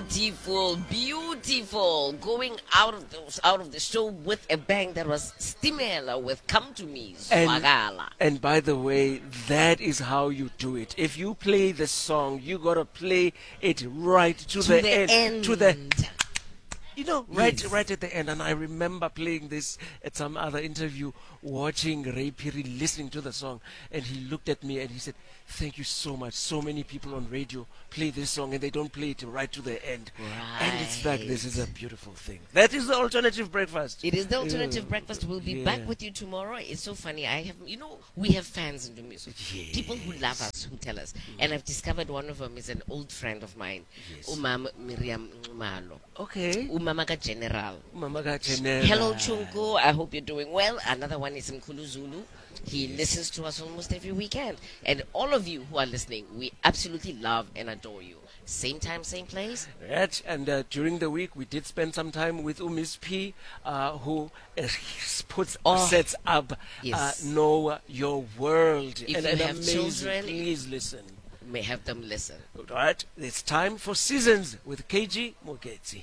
beautiful. Going out of the show with a bang. That was Stimela with "Come to Me," And Zwagala. and by the way, that is how you do it. If you play the song, you gotta play it right to To the the end, to the end. right, Yes. right at the end. And I remember playing this at some other interview, watching Ray Piri listening to the song, and he looked at me and he said, "Thank you so much. So many people on radio play this song and they don't play it right to the end." And it's like this is a Right. beautiful thing. That is the alternative breakfast. It is the alternative breakfast. We'll be back Yeah. with you tomorrow. It's so funny. We have fans in the music. People who love us, who tell us. And I've discovered one of them is an old friend of mine, Yes. Umam Miriam Malo. Okay. Umamaka General. Mama got General. Hello, Chunko. I hope you're doing well. Another one is Mkulu Zulu. He listens to us almost every weekend. And all of you who are listening, we absolutely love and adore you. Same time, same place. Right, and during the week we did spend some time with Umis P, who sets up Yes. Know Your World. If and you an have amazing, children, please listen. may have them listen. All right, it's time for Seasons with KG Moketsi.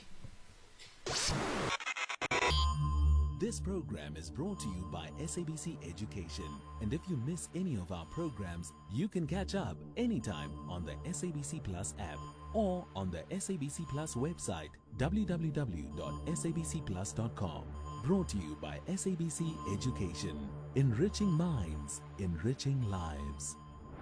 This program is brought to you by SABC Education. And if you miss any of our programs, you can catch up anytime on the SABC Plus app or on the SABC Plus website, www.sabcplus.com. Brought to you by SABC Education. Enriching minds, enriching lives.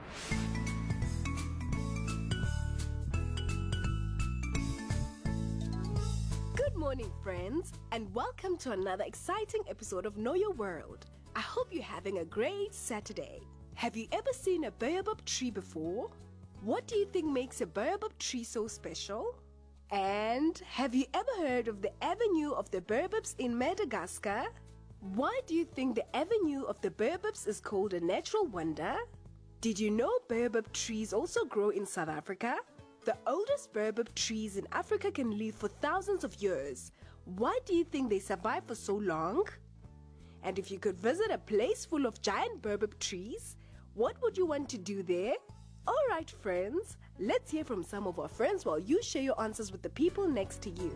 Good morning, friends, and welcome to another exciting episode of Know Your World. I hope you're having a great Saturday. Have you ever seen a baobab tree before? What do you think makes a baobab tree so special? And have you ever heard of the Avenue of the Baobabs in Madagascar? Why do you think the Avenue of the Baobabs is called a natural wonder? Did you know baobab trees also grow in South Africa? The oldest baobab trees in Africa can live for thousands of years. Why do you think they survive for so long? And if you could visit a place full of giant baobab trees, what would you want to do there? Alright friends, let's hear from some of our friends while you share your answers with the people next to you.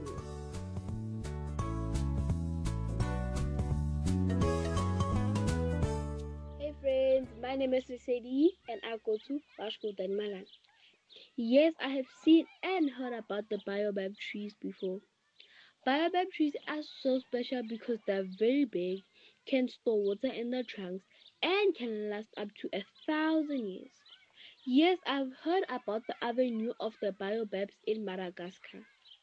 Hey friends, my name is Lesedi and I go to Bashko Danmalan. Yes, I have seen and heard about the baobab trees before. Baobab trees are so special because they're very big, can store water in their trunks, and can last up to 1,000 years. Yes, I've heard about the avenue of the baobabs in Madagascar.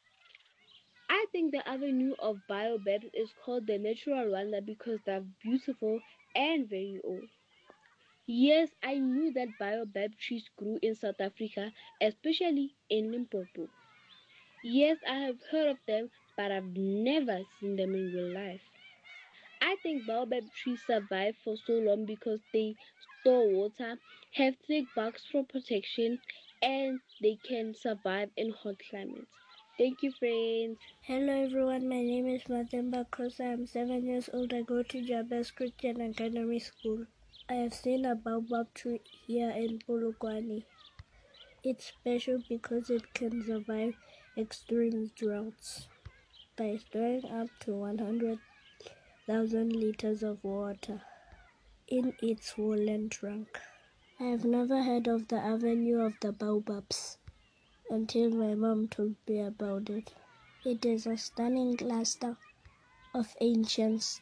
I think the avenue of baobabs is called the natural wonder because they're beautiful and very old. Yes, I knew that baobab trees grew in South Africa, especially in Limpopo. Yes, I have heard of them, but I've never seen them in real life. I think baobab trees survive for so long because they store water, have thick barks for protection, and they can survive in hot climates. Thank you, friends. Hello everyone, my name is Matemba Kosa. I'm 7 years old. I go to Jabez Christian Academy School. I have seen a baobab tree here in Polokwane. It's special because it can survive extreme droughts by storing up to 100,000 liters of water in its swollen trunk. I have never heard of the Avenue of the Baobabs until my mom told me about it. It is a stunning cluster of ancient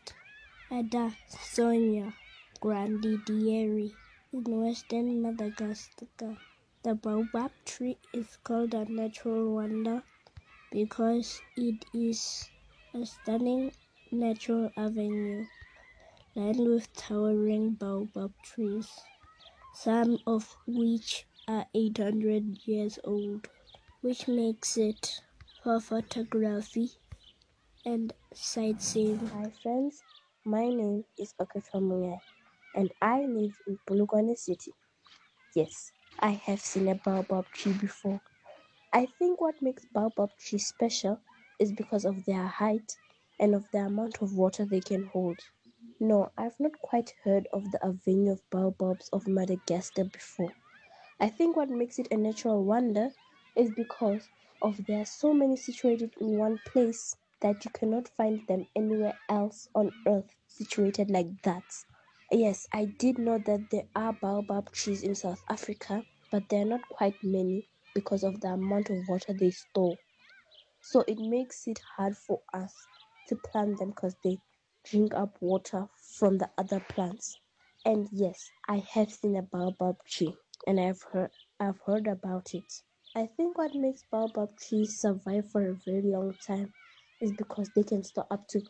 Addasonia grandidieri in western Madagascar. The baobab tree is called a natural wonder because it is a stunning natural avenue lined with towering baobab trees, some of which are 800 years old, which makes it for photography and sightseeing. Hi friends, my name is Okafamuya and I live in Polokwane City. Yes, I have seen a baobab tree before. I think what makes baobab trees special is because of their height and of the amount of water they can hold. No, I've not quite heard of the Avenue of Baobabs of Madagascar before. I think what makes it a natural wonder is because of there are so many situated in one place that you cannot find them anywhere else on earth situated like that. Yes, I did know that there are baobab trees in South Africa, but they're not quite many because of the amount of water they store. So it makes it hard for us to plant them because they drink up water from the other plants. And yes, I have seen a baobab tree and I've heard about it. I think what makes baobab trees survive for a very long time is because they can store up to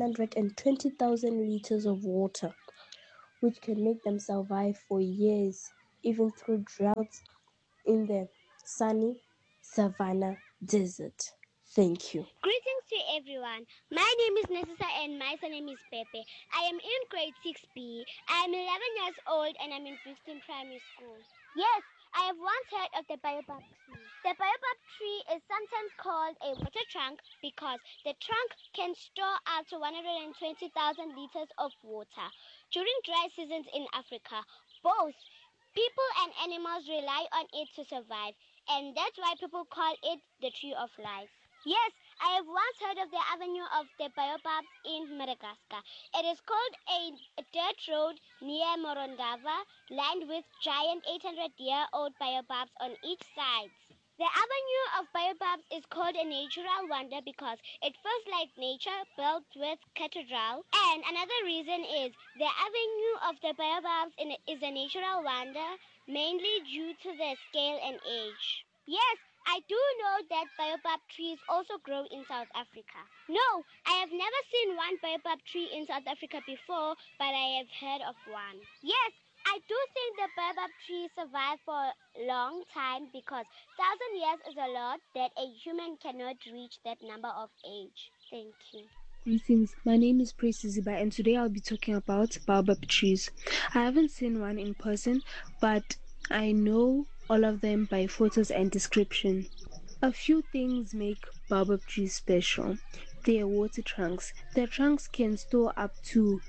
120,000 liters of water, which can make them survive for years, even through droughts in the sunny savannah desert. Thank you. Greetings to everyone. My name is Nesisa and my surname is Pepe. I am in grade 6B. I am 11 years old and I'm in Brixton Primary School. Yes, I have once heard of the baobab tree. The baobab tree is sometimes called a water trunk because the trunk can store up to 120,000 liters of water. During dry seasons in Africa, both people and animals rely on it to survive, and that's why people call it the tree of life. Yes, I have once heard of the avenue of the baobabs in Madagascar. It is called a dirt road near Morondava, lined with giant 800-year-old baobabs on each side. The avenue of baobabs is called a natural wonder because it feels like nature built with cathedral. And another reason is the avenue of the baobabs is a natural wonder, mainly due to their scale and age. Yes, I do know that baobab trees also grow in South Africa. No, I have never seen one baobab tree in South Africa before, but I have heard of one. Yes, I do think the baobab trees survive for a long time because 1,000 years is a lot that a human cannot reach that number of age. Thank you. Greetings, my name is Praise Ziba and today I'll be talking about baobab trees. I haven't seen one in person, but I know all of them by photos and description. A few things make baobab trees special. Their water trunks. Their trunks can store up to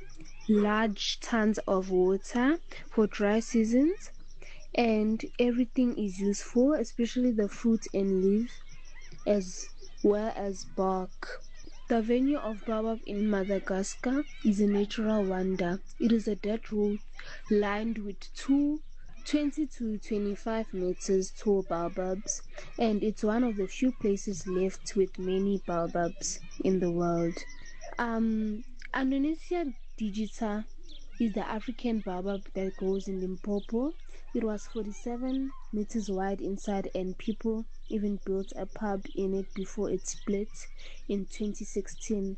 large tons of water for dry seasons, and everything is useful, especially the fruit and leaves, as well as bark. The venue of baobab in Madagascar is a natural wonder. It is a dirt road lined with 20 to 25 meters tall baobabs, and it's one of the few places left with many baobabs in the world. Annonacia digita is the African baobab that grows in Limpopo. It was 47 meters wide inside, and people even built a pub in it before it split in 2016.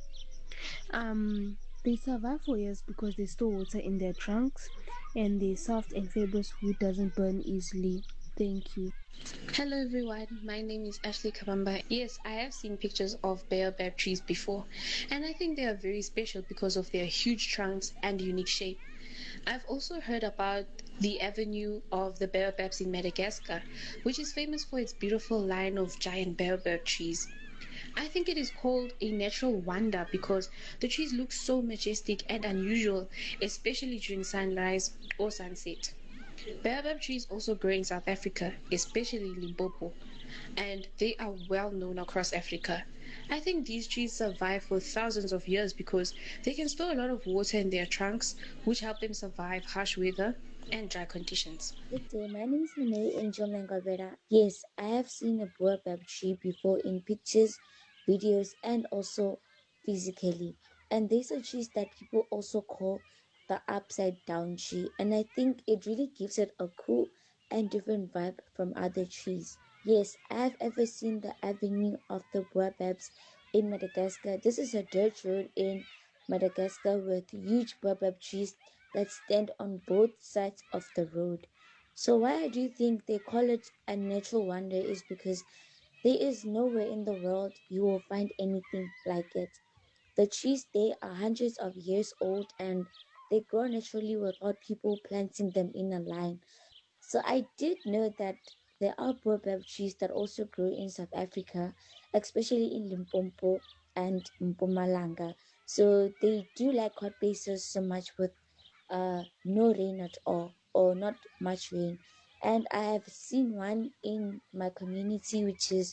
They survive for years because they store water in their trunks, and their soft and fibrous wood doesn't burn easily. Thank you. Hello everyone, my name is Ashley Kabamba. Yes, I have seen pictures of baobab trees before, and I think they are very special because of their huge trunks and unique shape. I've also heard about the avenue of the baobabs in Madagascar, which is famous for its beautiful line of giant baobab trees. I think it is called a natural wonder because the trees look so majestic and unusual, especially during sunrise or sunset. Baobab trees also grow in South Africa, especially Limpopo, and they are well known across Africa. I think these trees survive for thousands of years because they can store a lot of water in their trunks, which help them survive harsh weather and dry conditions. Good day, my name is Renee Angel Mangabera. Yes, I have seen a baobab tree before in pictures, videos, and also physically. And these are trees that people also call the upside down tree. And I think it really gives it a cool and different vibe from other trees. Yes, I have ever seen the avenue of the baobabs in Madagascar. This is a dirt road in Madagascar with huge baobab trees that stand on both sides of the road. So why I do think they call it a natural wonder is because there is nowhere in the world you will find anything like it. The trees there are hundreds of years old and they grow naturally without people planting them in a line. So I did know that there are baobab trees that also grow in South Africa, especially in Limpopo and Mpumalanga. So they do like hot places so much with no rain at all or not much rain. And I have seen one in my community, which is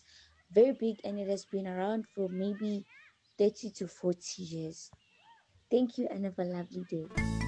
very big, and it has been around for maybe 30 to 40 years. Thank you and have a lovely day.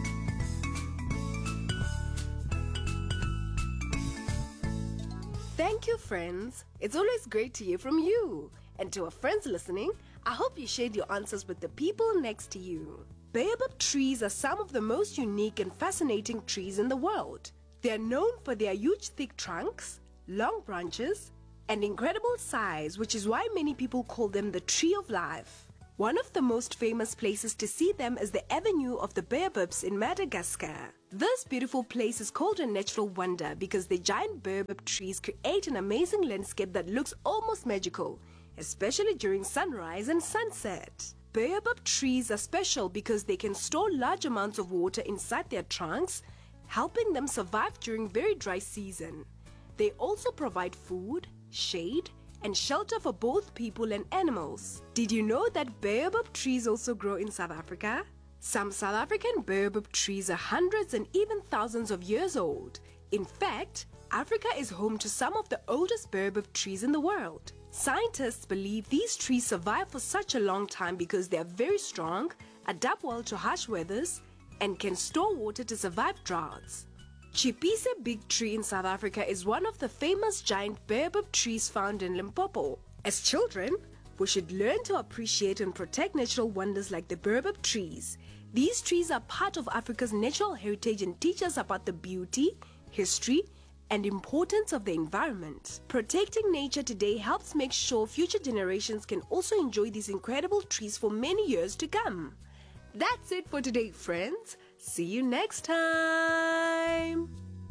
Thank you, friends. It's always great to hear from you. And to our friends listening, I hope you shared your answers with the people next to you. Baobab trees are some of the most unique and fascinating trees in the world. They are known for their huge thick trunks, long branches, and incredible size, which is why many people call them the tree of life. One of the most famous places to see them is the Avenue of the Baobabs in Madagascar. This beautiful place is called a natural wonder because the giant baobab trees create an amazing landscape that looks almost magical, especially during sunrise and sunset. Baobab trees are special because they can store large amounts of water inside their trunks, helping them survive during very dry season. They also provide food, shade, and shelter for both people and animals. Did you know that baobab trees also grow in South Africa? Some South African baobab trees are hundreds and even thousands of years old. In fact, Africa is home to some of the oldest baobab trees in the world. Scientists believe these trees survive for such a long time because they are very strong, adapt well to harsh weathers, and can store water to survive droughts. Chipise Big Tree in South Africa is one of the famous giant baobab trees found in Limpopo. As children, we should learn to appreciate and protect natural wonders like the baobab trees. These trees are part of Africa's natural heritage and teach us about the beauty, history, and importance of the environment. Protecting nature today helps make sure future generations can also enjoy these incredible trees for many years to come. That's it for today, friends. See you next time.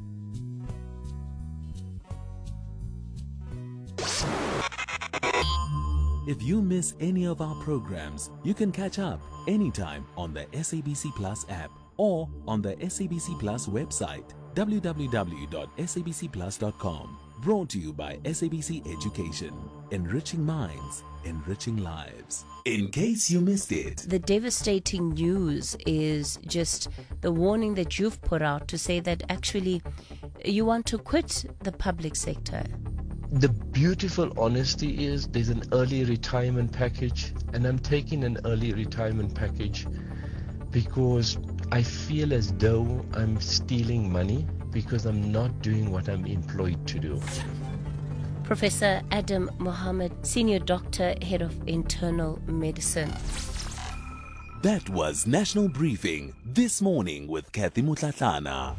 If you miss any of our programs, you can catch up anytime on the SABC Plus app or on the SABC Plus website, www.sabcplus.com. Brought to you by SABC Education. Enriching minds, enriching lives. In case you missed it, the devastating news is just the warning that you've put out to say that actually you want to quit the public sector. The beautiful honesty is there's an early retirement package, and I'm taking an early retirement package because I feel as though I'm stealing money because I'm not doing what I'm employed to do. Professor Adam Mohammed, Senior Doctor, Head of Internal Medicine. That was National Briefing this morning with Kathy Mutlatlana.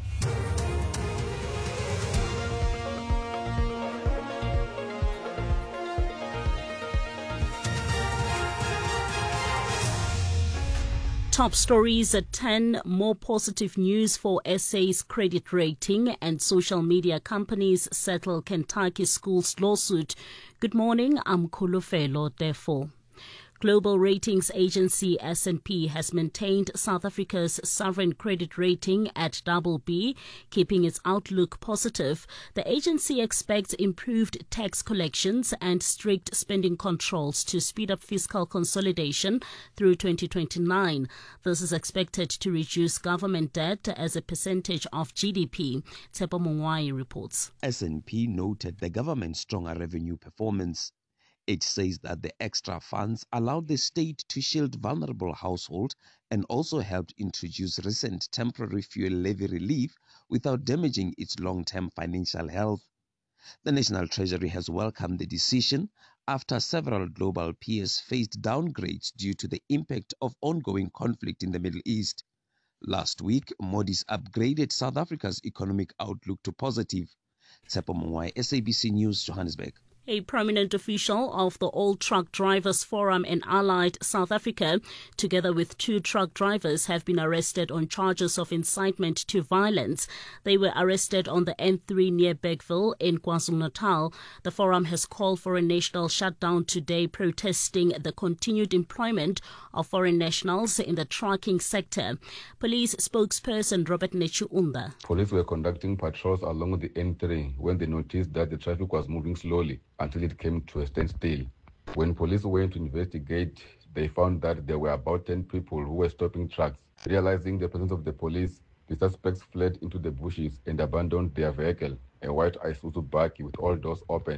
Top stories at 10, more positive news for SA's credit rating, and social media companies settle Kentucky schools lawsuit. Good morning, I'm Kulufelo, therefore. Global ratings agency S&P has maintained South Africa's sovereign credit rating at BB, keeping its outlook positive. The agency expects improved tax collections and strict spending controls to speed up fiscal consolidation through 2029. This is expected to reduce government debt as a percentage of GDP. Tsepo Mungwai reports. S&P noted the government's stronger revenue performance. It says that the extra funds allowed the state to shield vulnerable households and also helped introduce recent temporary fuel levy relief without damaging its long-term financial health. The National Treasury has welcomed the decision after several global peers faced downgrades due to the impact of ongoing conflict in the Middle East. Last week, Moody's upgraded South Africa's economic outlook to positive. Tsepo Mungwai, SABC News, Johannesburg. A prominent official of the All Truck Drivers Forum and Allied South Africa, together with 2 truck drivers, have been arrested on charges of incitement to violence. They were arrested on the N3 near Bergville in KwaZulu-Natal. The forum has called for a national shutdown today, protesting the continued employment of foreign nationals in the trucking sector. Police spokesperson Robert Nechuunda. Police were conducting patrols along the N3 when they noticed that the traffic was moving slowly until it came to a standstill. When police went to investigate, they found that there were about 10 people who were stopping trucks. Realizing the presence of the police, the suspects fled into the bushes and abandoned their vehicle, a white Isuzu Bakkie with all doors opened.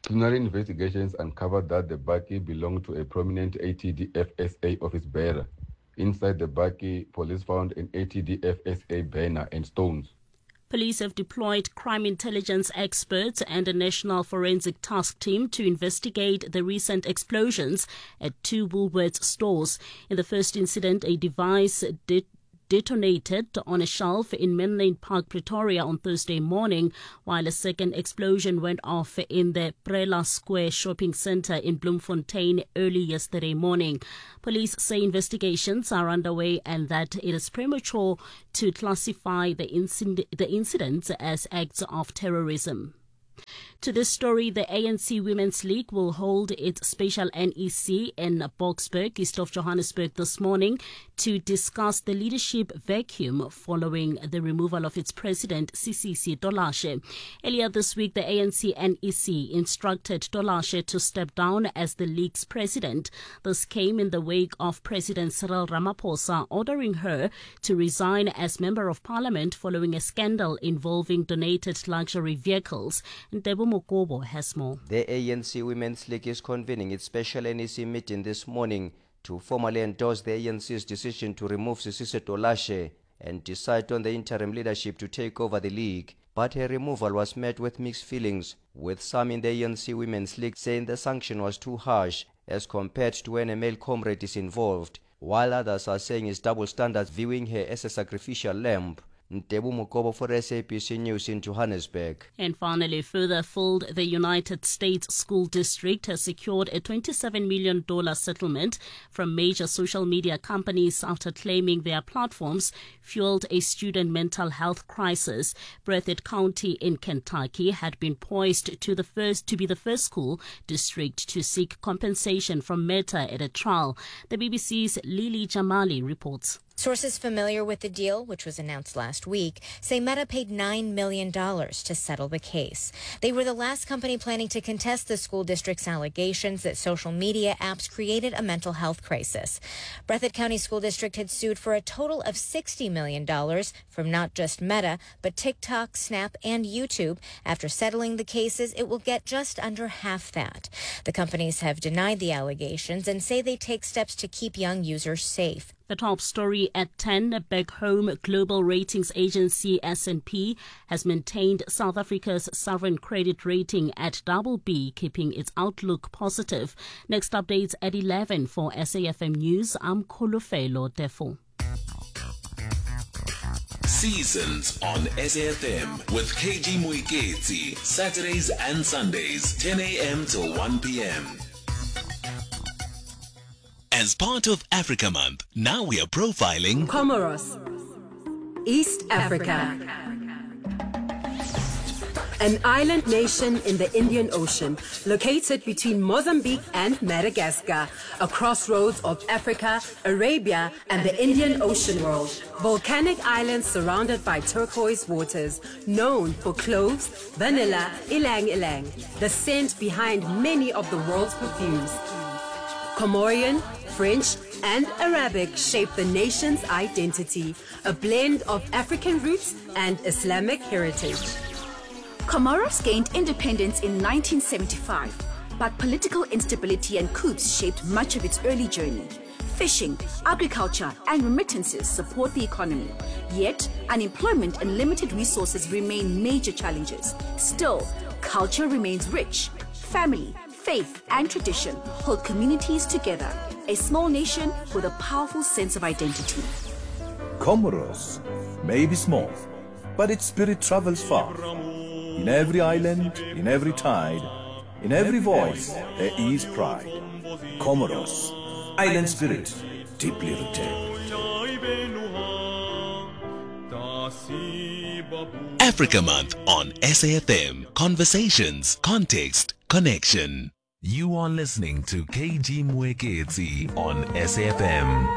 Preliminary investigations uncovered that the bakkie belonged to a prominent ATD-FSA office bearer. Inside the bakkie, police found an ATD-FSA banner and stones. Police have deployed crime intelligence experts and a national forensic task team to investigate the recent explosions at 2 Woolworths stores. In the first incident, a device detonated on a shelf in Menlyn Park, Pretoria on Thursday morning, while a second explosion went off in the Prela Square shopping centre in Bloemfontein early yesterday morning. Police say investigations are underway and that it is premature to classify the incidents as acts of terrorism. To this story, the ANC Women's League will hold its special NEC in Boksburg, east of Johannesburg, this morning to discuss the leadership vacuum following the removal of its president, Sisisi Dolashe. Earlier this week, the ANC NEC instructed Dolashe to step down as the league's president. This came in the wake of President Cyril Ramaphosa ordering her to resign as Member of Parliament following a scandal involving donated luxury vehicles. Ntebo Mokobo has more. The ANC Women's League is convening its special NEC meeting this morning to formally endorse the ANC's decision to remove Sisisi Dolashe and decide on the interim leadership to take over the league. But her removal was met with mixed feelings, with some in the ANC Women's League saying the sanction was too harsh as compared to when a male comrade is involved, while others are saying it's double standards, viewing her as a sacrificial lamb. Ntebo Mokobo for SABC News in Johannesburg. And finally, further afield, the United States School District has secured a $27 million settlement from major social media companies after claiming their platforms fueled a student mental health crisis. Breathitt County in Kentucky had been poised to be the first school district to seek compensation from Meta at a trial. The BBC's Lily Jamali reports. Sources familiar with the deal, which was announced last week, say Meta paid $9 million to settle the case. They were the last company planning to contest the school district's allegations that social media apps created a mental health crisis. Breathitt County School District had sued for a total of $60 million from not just Meta, but TikTok, Snap, and YouTube. After settling the cases, it will get just under half that. The companies have denied the allegations and say they take steps to keep young users safe. The top story at 10, back home, global ratings agency S&P has maintained South Africa's sovereign credit rating at BB, keeping its outlook positive. Next updates at 11 for SAFM News. I'm Kolofelo Defo. Seasons on SAFM with KG Muiketsi, Saturdays and Sundays, 10 a.m. till 1 p.m. As part of Africa Month, now we are profiling Comoros, East Africa. An island nation in the Indian Ocean, located between Mozambique and Madagascar, a crossroads of Africa, Arabia, and the Indian Ocean world. Volcanic islands surrounded by turquoise waters, known for cloves, vanilla, ilang ilang, the scent behind many of the world's perfumes. Comorian, French, and Arabic shape the nation's identity, a blend of African roots and Islamic heritage. Comoros gained independence in 1975, but political instability and coups shaped much of its early journey. Fishing, agriculture, and remittances support the economy. Yet, unemployment and limited resources remain major challenges. Still, culture remains rich. Family, faith, and tradition hold communities together. A small nation with a powerful sense of identity. Comoros may be small, but its spirit travels far. In every island, in every tide, in every voice, there is pride. Comoros, island spirit, deeply rooted. Africa Month on SAFM. Conversations, context, connection. You are listening to KG Muiketsi on SAFM.